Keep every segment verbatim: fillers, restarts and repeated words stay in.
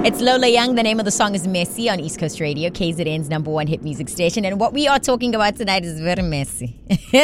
It's Lola Young. The name of the song is Messy on East Coast Radio, K Z N's number one hit music station. And what we are talking about tonight is very messy.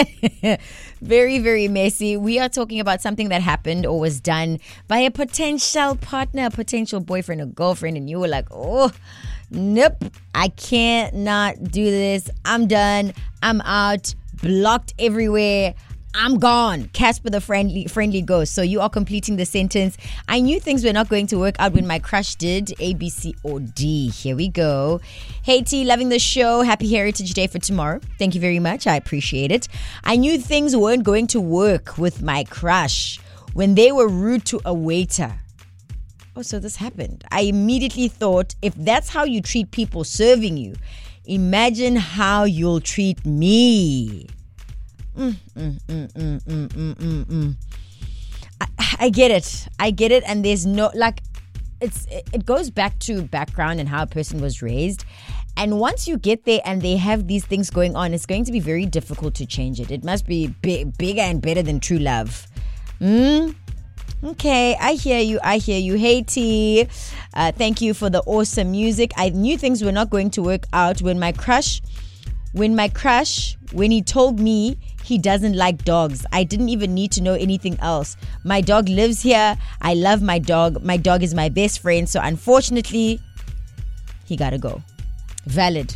Very, very messy. We are talking about something that happened or was done by a potential partner, a potential boyfriend or girlfriend. And you were like, oh, nope, I can't not do this. I'm done. I'm out. Blocked everywhere. I'm gone. Casper the friendly friendly ghost. So you are completing the sentence. I knew things were not going to work out when my crush did. A, B, C, or D. Here we go. Hey T, loving the show. Happy Heritage Day for tomorrow. Thank you very much. I appreciate it. I knew things weren't going to work with my crush when they were rude to a waiter. Oh, so this happened. I immediately thought, if that's how you treat people serving you, imagine how you'll treat me. Mm, mm, mm, mm, mm, mm, mm, mm. I, I get it. I get it. And there's no, like, it's it goes back to background and how a person was raised. And once you get there and they have these things going on, it's going to be very difficult to change it. It must be big, bigger and better than true love. Mm? Okay, I hear you. I hear you. Hey, T. Uh, thank you for the awesome music. I knew things were not going to work out when my crush, when my crush, when he told me he doesn't like dogs. I didn't even need to know anything else. My dog lives here. I love my dog. My dog is my best friend. So unfortunately, he gotta go. Valid.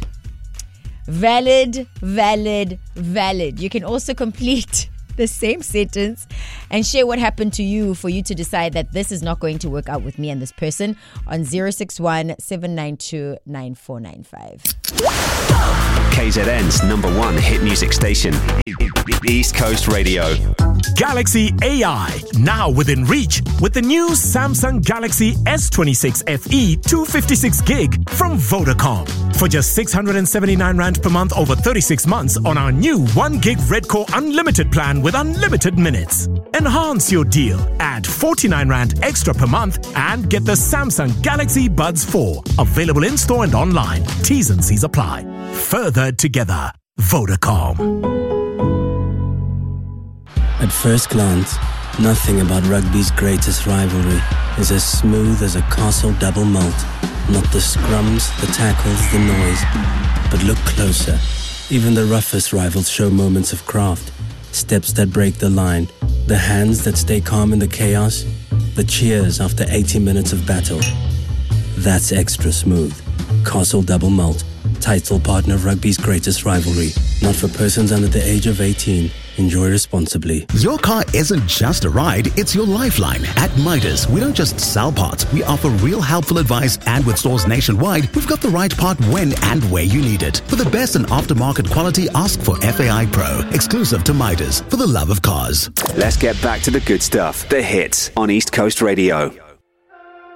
Valid, valid, valid. You can also complete the same sentence and share what happened to you for you to decide that this is not going to work out with me and this person on zero six one, seven nine two, nine four nine five. K Z N's number one hit music station, East Coast Radio. Galaxy A I, now within reach with the new Samsung Galaxy S twenty-six F E two fifty-six gig from Vodacom. For just six hundred seventy-nine rand per month over thirty-six months on our new one gig Red Core Unlimited plan with unlimited minutes. Enhance your deal. Add forty-nine rand extra per month and get the Samsung Galaxy Buds four. Available in store and online. T's and C's apply. Further together. Vodacom. At first glance, nothing about rugby's greatest rivalry is as smooth as a Castle double malt. Not the scrums, the tackles, the noise. But look closer. Even the roughest rivals show moments of craft. Steps that break the line. The hands that stay calm in the chaos. The cheers after eighty minutes of battle. That's extra smooth. Castle double malt. Title partner of rugby's greatest rivalry. Not for persons under the age of eighteen. Enjoy responsibly. Your car isn't just a ride, it's your lifeline. At Midas, we don't just sell parts, we offer real helpful advice, and with stores nationwide, we've got the right part when and where you need it. For the best in aftermarket quality, ask for F A I Pro, exclusive to Midas, for the love of cars. Let's get back to the good stuff. The hits on East Coast Radio.